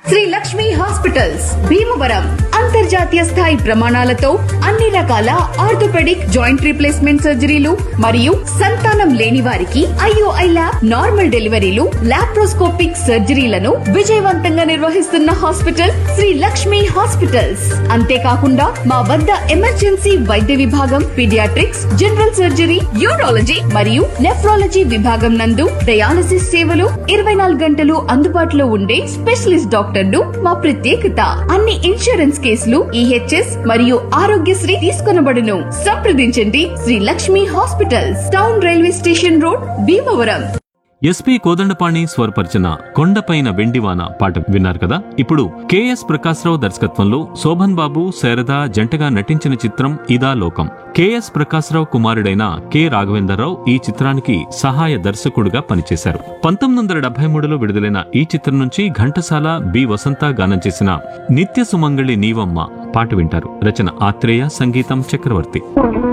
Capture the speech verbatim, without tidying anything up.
Shri Lakshmi hospitals Bhimavaram అంతర్జాతీయ స్థాయి ప్రమాణాలతో అన్ని రకాల ఆర్థోపెడిక్ జాయింట్ రీప్లేస్మెంట్ సర్జరీలు మరియు సంతానం లేని వారికి ఐఓఐ ల్యాబ్ నార్మల్ డెలివరీలు లాప్రోస్కోపిక్ సర్జరీలను విజయవంతంగా నిర్వహిస్తున్న హాస్పిటల్ శ్రీ లక్ష్మి హాస్పిటల్స్. అంతేకాకుండా మా వద్ద ఎమర్జెన్సీ వైద్య విభాగం, పీడియాట్రిక్స్, జనరల్ సర్జరీ, యూరాలజీ మరియు నెఫ్రాలజీ విభాగం నందు డయాలసిస్ సేవలు ఇరవై నాలుగు గంటలు అందుబాటులో ఉండే స్పెషలిస్ట్ డాక్టర్లు మా ప్రత్యేకత. అన్ని ఇన్సూరెన్స్ కేసులు ఈహెచ్ఎస్ మరియు ఆరోగ్యశ్రీ తీసుకొనబడును. సంప్రదించండి Shri Lakshmi hospitals, town railway station road, Bhimavaram. SP Kodandapani స్వరపరిచిన కొండపైన వెండివాన పాట విన్నారు కదా. ఇప్పుడు కెఎస్ ప్రకాశ్రావు దర్శకత్వంలో శోభన్ బాబు, శారద జంటగా నటించిన చిత్రం ఇదా లోకం. కెఎస్ ప్రకాశ్రావు కుమారుడైన కె రాఘవేంద్రరావు ఈ చిత్రానికి సహాయ దర్శకుడుగా పనిచేశారు. పంతొమ్మిది వందల డెబ్బై మూడులో విడుదలైన ఈ చిత్రం నుంచి ఘంటసాల, బి వసంత గానం చేసిన నిత్య సుమంగళి నీవమ్మ పాట వింటారు. రచన ఆత్రేయ, సంగీతం చక్రవర్తి.